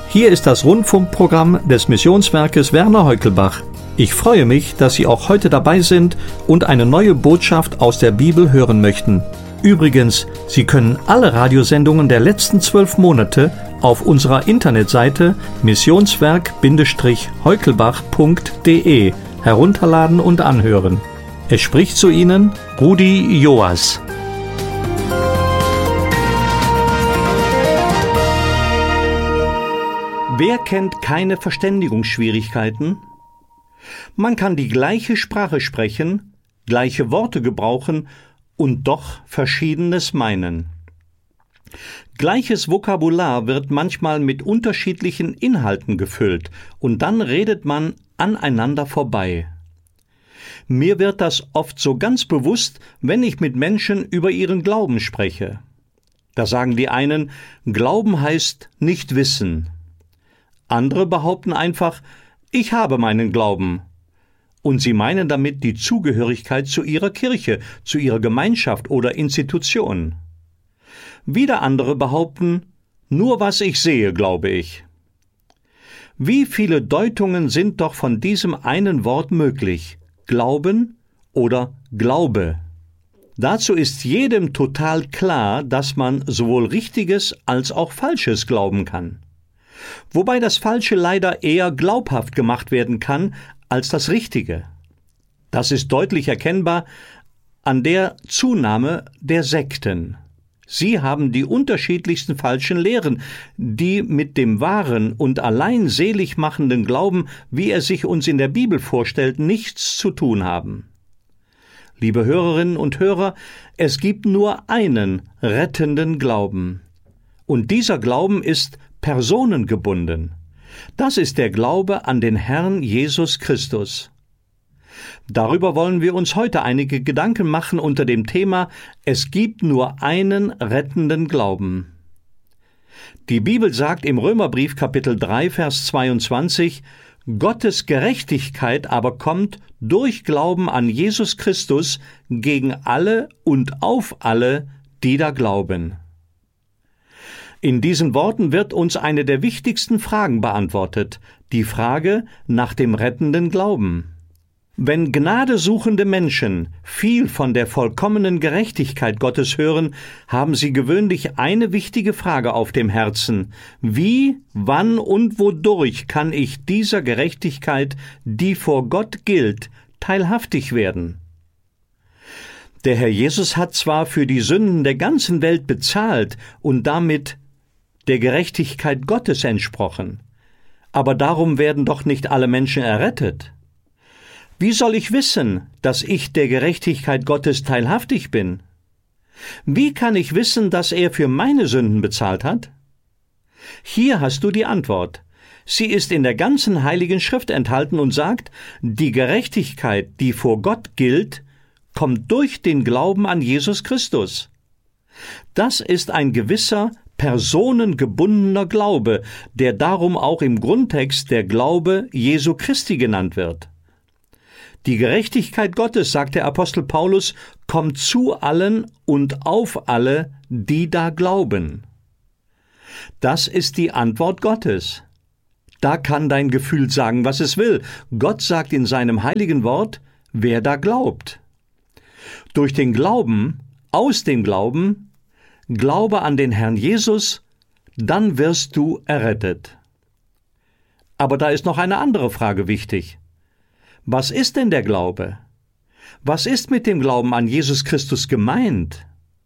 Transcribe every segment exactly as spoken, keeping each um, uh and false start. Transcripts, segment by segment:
Hier ist das Rundfunkprogramm des Missionswerkes Werner Heukelbach. Ich freue mich, dass Sie auch heute dabei sind und eine neue Botschaft aus der Bibel hören möchten. Übrigens, Sie können alle Radiosendungen der letzten zwölf Monate auf unserer Internetseite missionswerk Heukelbach punkt de herunterladen und anhören. Es spricht zu Ihnen Rudi Joas. Wer kennt keine Verständigungsschwierigkeiten? Man kann die gleiche Sprache sprechen, gleiche Worte gebrauchen und doch Verschiedenes meinen. Gleiches Vokabular wird manchmal mit unterschiedlichen Inhalten gefüllt und dann redet man aneinander vorbei. Mir wird das oft so ganz bewusst, wenn ich mit Menschen über ihren Glauben spreche. Da sagen die einen, Glauben heißt nicht wissen. Andere behaupten einfach, ich habe meinen Glauben. Und sie meinen damit die Zugehörigkeit zu ihrer Kirche, zu ihrer Gemeinschaft oder Institution. Wieder andere behaupten, nur was ich sehe, glaube ich. Wie viele Deutungen sind doch von diesem einen Wort möglich? Glauben oder Glaube. Dazu ist jedem total klar, dass man sowohl Richtiges als auch Falsches glauben kann. Wobei das Falsche leider eher glaubhaft gemacht werden kann als das Richtige. Das ist deutlich erkennbar an der Zunahme der Sekten. Sie haben die unterschiedlichsten falschen Lehren, die mit dem wahren und allein selig machenden Glauben, wie er sich uns in der Bibel vorstellt, nichts zu tun haben. Liebe Hörerinnen und Hörer, es gibt nur einen rettenden Glauben. Und dieser Glauben ist personengebunden. Das ist der Glaube an den Herrn Jesus Christus. Darüber wollen wir uns heute einige Gedanken machen unter dem Thema Es gibt nur einen rettenden Glauben. Die Bibel sagt im Römerbrief Kapitel drei, Vers zweiundzwanzig, Gottes Gerechtigkeit aber kommt durch Glauben an Jesus Christus gegen alle und auf alle, die da glauben. In diesen Worten wird uns eine der wichtigsten Fragen beantwortet, die Frage nach dem rettenden Glauben. Wenn gnadesuchende Menschen viel von der vollkommenen Gerechtigkeit Gottes hören, haben sie gewöhnlich eine wichtige Frage auf dem Herzen. Wie, wann und wodurch kann ich dieser Gerechtigkeit, die vor Gott gilt, teilhaftig werden? Der Herr Jesus hat zwar für die Sünden der ganzen Welt bezahlt und damit der Gerechtigkeit Gottes entsprochen, aber darum werden doch nicht alle Menschen errettet. Wie soll ich wissen, dass ich der Gerechtigkeit Gottes teilhaftig bin? Wie kann ich wissen, dass er für meine Sünden bezahlt hat? Hier hast du die Antwort. Sie ist in der ganzen Heiligen Schrift enthalten und sagt, die Gerechtigkeit, die vor Gott gilt, kommt durch den Glauben an Jesus Christus. Das ist ein gewisser, personengebundener Glaube, der darum auch im Grundtext der Glaube Jesu Christi genannt wird. Die Gerechtigkeit Gottes, sagt der Apostel Paulus, kommt zu allen und auf alle, die da glauben. Das ist die Antwort Gottes. Da kann dein Gefühl sagen, was es will. Gott sagt in seinem heiligen Wort, wer da glaubt. Durch den Glauben, aus dem Glauben, Glaube an den Herrn Jesus, dann wirst du errettet. Aber da ist noch eine andere Frage wichtig. Was ist denn der Glaube? Was ist mit dem Glauben an Jesus Christus gemeint?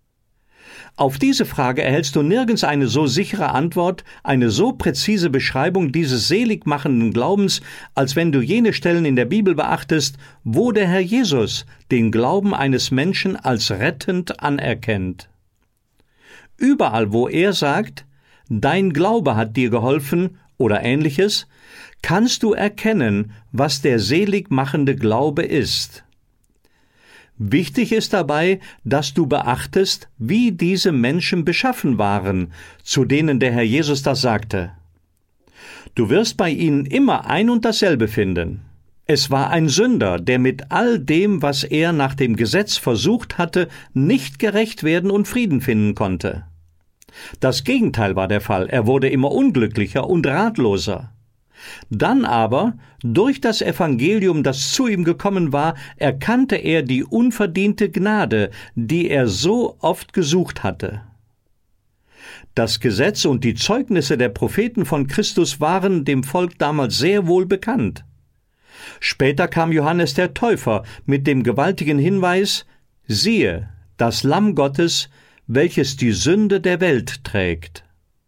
Auf diese Frage erhältst du nirgends eine so sichere Antwort, eine so präzise Beschreibung dieses seligmachenden Glaubens, als wenn du jene Stellen in der Bibel beachtest, wo der Herr Jesus den Glauben eines Menschen als rettend anerkennt. Überall, wo er sagt, dein Glaube hat dir geholfen oder Ähnliches, kannst du erkennen, was der seligmachende Glaube ist. Wichtig ist dabei, dass du beachtest, wie diese Menschen beschaffen waren, zu denen der Herr Jesus das sagte. Du wirst bei ihnen immer ein und dasselbe finden. Es war ein Sünder, der mit all dem, was er nach dem Gesetz versucht hatte, nicht gerecht werden und Frieden finden konnte. Das Gegenteil war der Fall, er wurde immer unglücklicher und ratloser. Dann aber, durch das Evangelium, das zu ihm gekommen war, erkannte er die unverdiente Gnade, die er so oft gesucht hatte. Das Gesetz und die Zeugnisse der Propheten von Christus waren dem Volk damals sehr wohl bekannt. Später kam Johannes der Täufer mit dem gewaltigen Hinweis: Siehe, das Lamm Gottes, welches die Sünde der Welt trägt.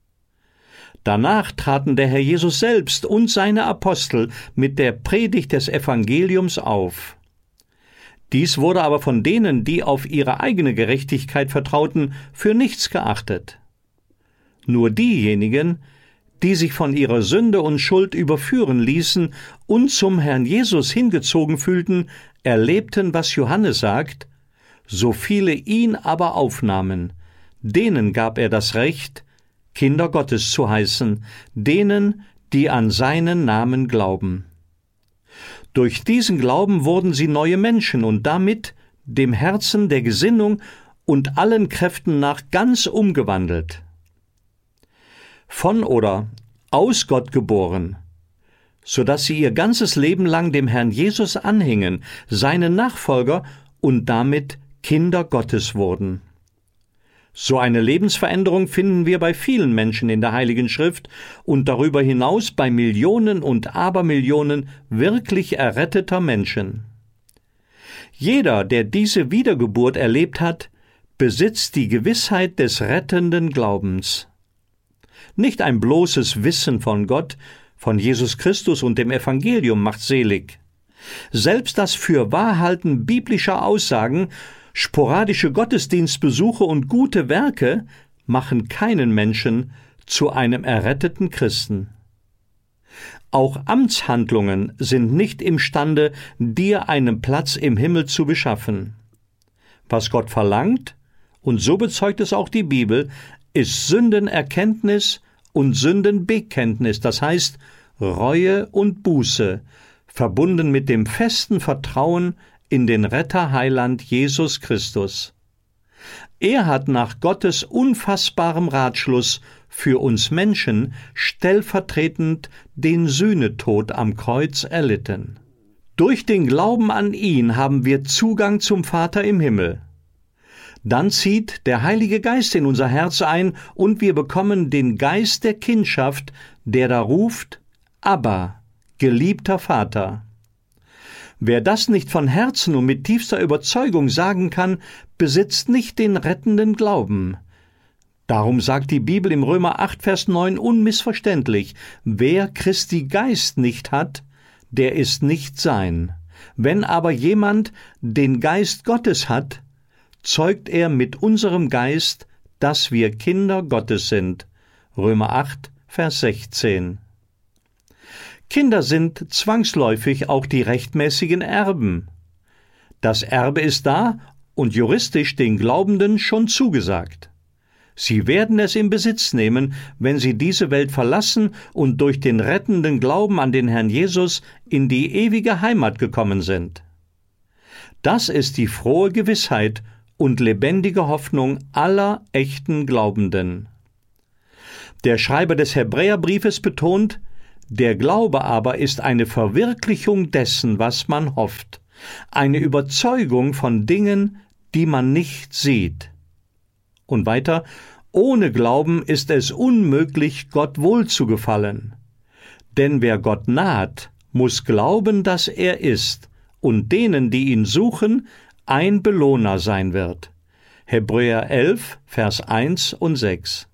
Danach traten der Herr Jesus selbst und seine Apostel mit der Predigt des Evangeliums auf. Dies wurde aber von denen, die auf ihre eigene Gerechtigkeit vertrauten, für nichts geachtet. Nur diejenigen, die sich von ihrer Sünde und Schuld überführen ließen und zum Herrn Jesus hingezogen fühlten, erlebten, was Johannes sagt: So viele ihn aber aufnahmen, denen gab er das Recht, Kinder Gottes zu heißen, denen, die an seinen Namen glauben. Durch diesen Glauben wurden sie neue Menschen und damit dem Herzen, der Gesinnung und allen Kräften nach ganz umgewandelt. Von oder aus Gott geboren, so dass sie ihr ganzes Leben lang dem Herrn Jesus anhingen, seinen Nachfolger, und damit Kinder Gottes wurden. So eine Lebensveränderung finden wir bei vielen Menschen in der Heiligen Schrift und darüber hinaus bei Millionen und Abermillionen wirklich erretteter Menschen. Jeder, der diese Wiedergeburt erlebt hat, besitzt die Gewissheit des rettenden Glaubens. Nicht ein bloßes Wissen von Gott, von Jesus Christus und dem Evangelium macht selig. Selbst das Fürwahrhalten biblischer Aussagen, sporadische Gottesdienstbesuche und gute Werke machen keinen Menschen zu einem erretteten Christen. Auch Amtshandlungen sind nicht imstande, dir einen Platz im Himmel zu beschaffen. Was Gott verlangt, und so bezeugt es auch die Bibel, ist Sündenerkenntnis und Sündenbekenntnis, das heißt Reue und Buße, verbunden mit dem festen Vertrauen in den Retter-Heiland Jesus Christus. Er hat nach Gottes unfassbarem Ratschluss für uns Menschen stellvertretend den Sühnetod am Kreuz erlitten. Durch den Glauben an ihn haben wir Zugang zum Vater im Himmel. Dann zieht der Heilige Geist in unser Herz ein und wir bekommen den Geist der Kindschaft, der da ruft: Abba, geliebter Vater. Wer das nicht von Herzen und mit tiefster Überzeugung sagen kann, besitzt nicht den rettenden Glauben. Darum sagt die Bibel im Römer acht, Vers neun unmissverständlich: Wer Christi Geist nicht hat, der ist nicht sein. Wenn aber jemand den Geist Gottes hat, zeugt er mit unserem Geist, dass wir Kinder Gottes sind. Römer acht, Vers sechzehn. Kinder sind zwangsläufig auch die rechtmäßigen Erben. Das Erbe ist da und juristisch den Glaubenden schon zugesagt. Sie werden es in Besitz nehmen, wenn sie diese Welt verlassen und durch den rettenden Glauben an den Herrn Jesus in die ewige Heimat gekommen sind. Das ist die frohe Gewissheit und lebendige Hoffnung aller echten Glaubenden. Der Schreiber des Hebräerbriefes betont: Der Glaube aber ist eine Verwirklichung dessen, was man hofft, eine Überzeugung von Dingen, die man nicht sieht. Und weiter: Ohne Glauben ist es unmöglich, Gott wohlzugefallen. Denn wer Gott naht, muss glauben, dass er ist, und denen, die ihn suchen, ein Belohner sein wird. Hebräer elf, Vers eins und sechs.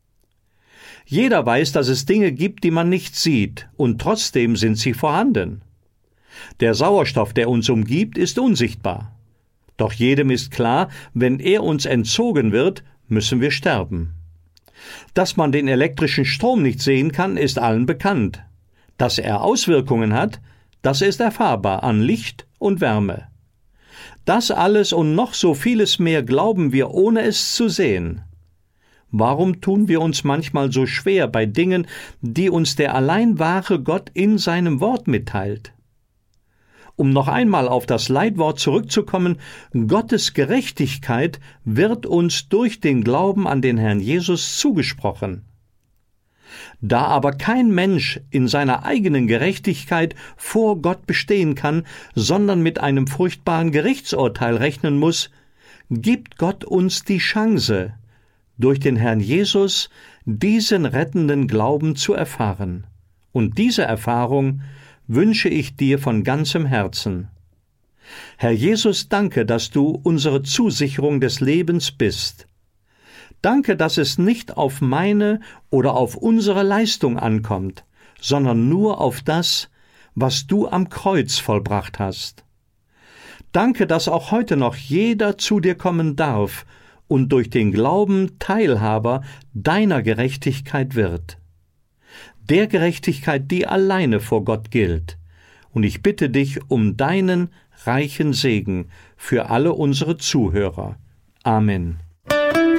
Jeder weiß, dass es Dinge gibt, die man nicht sieht, und trotzdem sind sie vorhanden. Der Sauerstoff, der uns umgibt, ist unsichtbar. Doch jedem ist klar, wenn er uns entzogen wird, müssen wir sterben. Dass man den elektrischen Strom nicht sehen kann, ist allen bekannt. Dass er Auswirkungen hat, das ist erfahrbar an Licht und Wärme. Das alles und noch so vieles mehr glauben wir, ohne es zu sehen. Warum tun wir uns manchmal so schwer bei Dingen, die uns der allein wahre Gott in seinem Wort mitteilt? Um noch einmal auf das Leitwort zurückzukommen, Gottes Gerechtigkeit wird uns durch den Glauben an den Herrn Jesus zugesprochen. Da aber kein Mensch in seiner eigenen Gerechtigkeit vor Gott bestehen kann, sondern mit einem furchtbaren Gerichtsurteil rechnen muss, gibt Gott uns die Chance, durch den Herrn Jesus diesen rettenden Glauben zu erfahren. Und diese Erfahrung wünsche ich dir von ganzem Herzen. Herr Jesus, danke, dass du unsere Zusicherung des Lebens bist. Danke, dass es nicht auf meine oder auf unsere Leistung ankommt, sondern nur auf das, was du am Kreuz vollbracht hast. Danke, dass auch heute noch jeder zu dir kommen darf und durch den Glauben Teilhaber deiner Gerechtigkeit wird. Der Gerechtigkeit, die alleine vor Gott gilt. Und ich bitte dich um deinen reichen Segen für alle unsere Zuhörer. Amen.